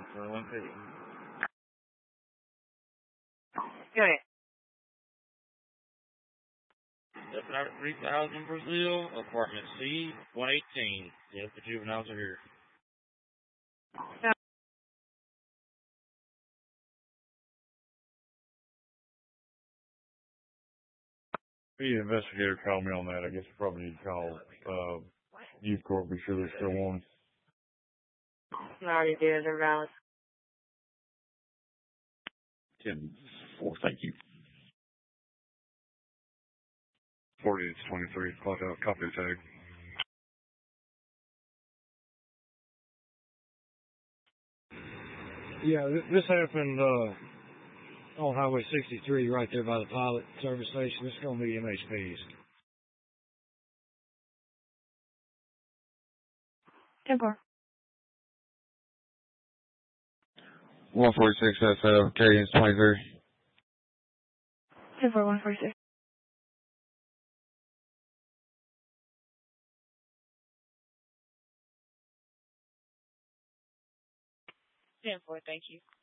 for 150. Okay. Definite 3000 Brazil, apartment C, 118. Yes, the juveniles are here. The investigator called me on that. I guess you probably need to call Youth Court, be sure they're still on. I already did. They're valid. 10-4, thank you. 40-23, clock out, copy the tag. Yeah, this happened on Highway 63 right there by the pilot service station. It's going to be MHP's. 10-4. 146, that's Cadence 23. 10-4, 146. 10-4, thank you.